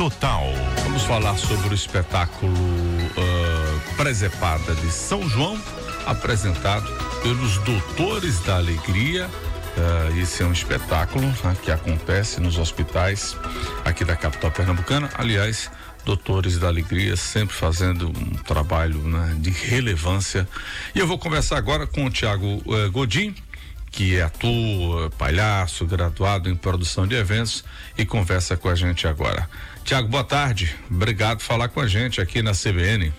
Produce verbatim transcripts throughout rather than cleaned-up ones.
total. Vamos falar sobre o espetáculo uh, Presepada de São João, apresentado pelos Doutores da Alegria. Uh, esse é um espetáculo, né, que acontece nos hospitais aqui da capital pernambucana. Aliás, Doutores da Alegria sempre fazendo um trabalho, né, de relevância. E eu vou conversar agora com o Tiago uh, Godin, que é ator, palhaço, graduado em produção de eventos, e conversa com a gente agora. Tiago, boa tarde. Obrigado por falar com a gente aqui na C B N.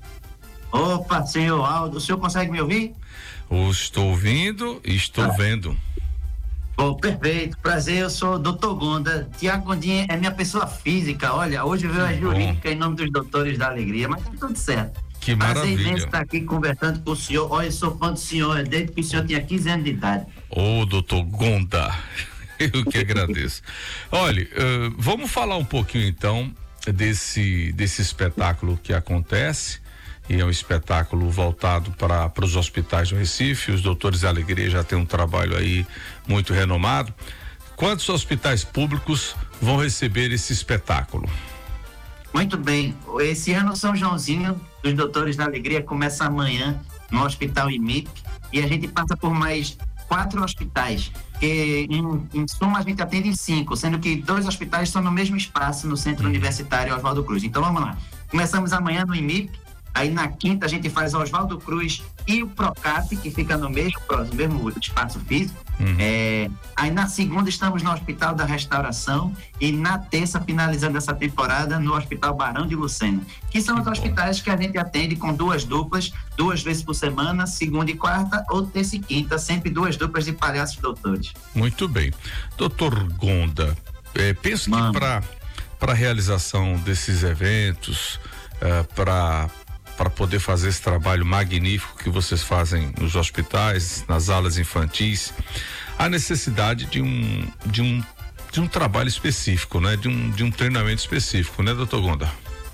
Opa, senhor Aldo, o senhor consegue me ouvir? Eu estou ouvindo e estou ah. vendo. Oh, perfeito, prazer, eu sou o doutor Gonda. Tiago Gondinha é minha pessoa física. Olha, hoje veio a jurídica em nome dos Doutores da Alegria, mas tá tudo certo. Que maravilha. Prazer imenso estar aqui conversando com o senhor. Olha, eu sou fã do senhor desde que o senhor tinha quinze anos de idade. Ô, oh, doutor Gonda, eu que agradeço. Olha, uh, vamos falar um pouquinho então desse, desse espetáculo que acontece. E é um espetáculo voltado para para os hospitais do Recife. Os Doutores da Alegria já tem um trabalho aí muito renomado. Quantos hospitais públicos vão receber esse espetáculo? Muito bem. Esse ano São Joãozinho dos Doutores da Alegria começa amanhã no Hospital I M I P, e a gente passa por mais quatro hospitais, que em, em suma a gente atende em cinco, sendo que dois hospitais estão no mesmo espaço no Centro hum. Universitário Oswaldo Cruz. Então vamos lá. Começamos amanhã no I M I P. Aí na quinta a gente faz Oswaldo Cruz e o Procap, que fica no mesmo, no mesmo espaço físico. Uhum. É, aí na segunda estamos no Hospital da Restauração, e na terça, finalizando essa temporada, no Hospital Barão de Lucena, que são os hospitais que a gente atende com duas duplas, duas vezes por semana, segunda e quarta, ou terça e quinta, sempre duas duplas de palhaços doutores. Muito bem. Doutor Gonda, é, penso Mano. que para para a realização desses eventos, uh, para para poder fazer esse trabalho magnífico que vocês fazem nos hospitais, nas alas infantis, há necessidade de um de um de um trabalho específico, né? De um de um treinamento específico, né, doutor Gonda?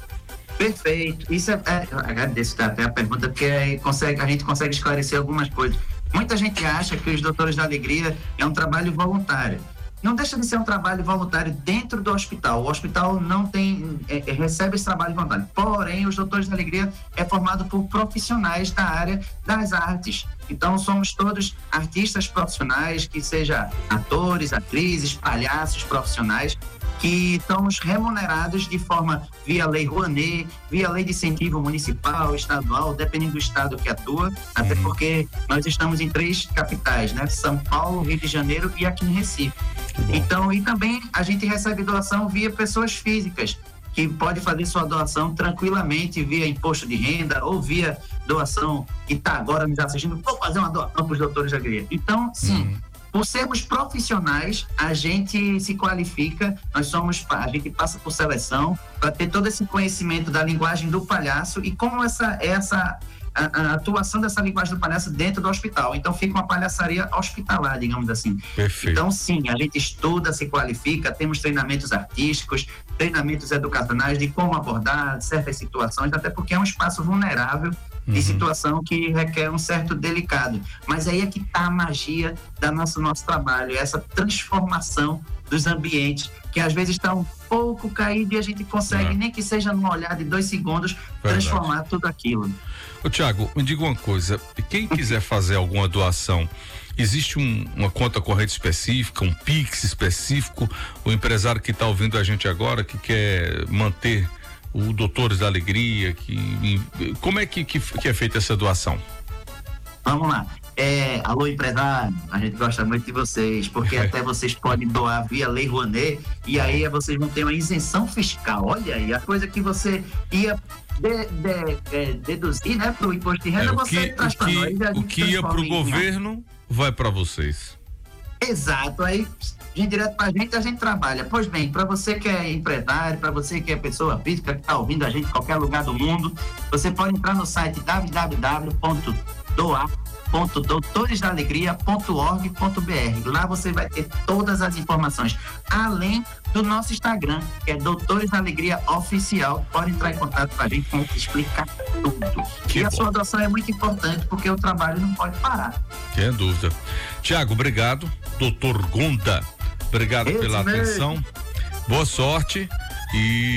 Perfeito. Isso é, é eu agradeço até a pergunta, porque é, consegue, a gente consegue esclarecer algumas coisas. Muita gente acha que os Doutores da Alegria é um trabalho voluntário. Não deixa de ser um trabalho voluntário dentro do hospital. O hospital não tem, é, é, recebe esse trabalho voluntário. Porém, os Doutores da Alegria é formado por profissionais da área das artes. Então, somos todos artistas profissionais, que seja atores, atrizes, palhaços profissionais, que estamos remunerados de forma via lei Rouanet, via lei de incentivo municipal, estadual, dependendo do estado que atua, até porque nós estamos em três capitais, né? São Paulo, Rio de Janeiro e aqui em Recife. Então, e também a gente recebe doação via pessoas físicas, que pode fazer sua doação tranquilamente via imposto de renda ou via doação que está agora nos assistindo. Vou fazer uma doação para os Doutores da Alegria. Então, sim, uhum. por sermos profissionais, a gente se qualifica, nós somos, a gente passa por seleção para ter todo esse conhecimento da linguagem do palhaço e como essa, essa a, a atuação dessa linguagem do palhaço dentro do hospital. Então fica uma palhaçaria hospitalar, digamos assim. Perfeito. Então sim, a gente estuda, se qualifica, temos treinamentos artísticos, treinamentos educacionais de como abordar certas situações, até porque é um espaço vulnerável de uhum. situação que requer um certo delicado. Mas aí é que está a magia do nosso, nosso trabalho, essa transformação dos ambientes, que às vezes está um pouco caído e a gente consegue, ah. nem que seja num olhar de dois segundos, Verdade. transformar tudo aquilo. Ô Tiago, me diga uma coisa, quem quiser fazer alguma doação, existe um, uma conta corrente específica, um Pix específico? O empresário que está ouvindo a gente agora, que quer manter o Doutores da Alegria, que, como é que, que, que é feita essa doação? Vamos lá. É, alô, empresário, a gente gosta muito de vocês, porque é. até vocês podem doar via lei Rouanet, e aí vocês vão ter uma isenção fiscal. Olha aí, a coisa que você ia de, de, de, deduzir, né, pro imposto de renda, é, você que, traz para nós. O que ia pro governo vai para vocês. Exato, aí gente direto pra gente, a gente trabalha. Pois bem, para você que é empresário, para você que é pessoa física, que tá ouvindo a gente em qualquer lugar do mundo, você pode entrar no site w w w ponto doar ponto doutores da alegria ponto org ponto b r. Lá você vai ter todas as informações, além do nosso Instagram, que é Doutores da Alegria Oficial. Pode entrar em contato com a gente, vamos explicar tudo. Que e a bom. Sua adoção é muito importante, porque o trabalho não pode parar. Sem dúvida. Tiago, obrigado. Doutor Gonda, obrigado Eu pela atenção. Boa sorte e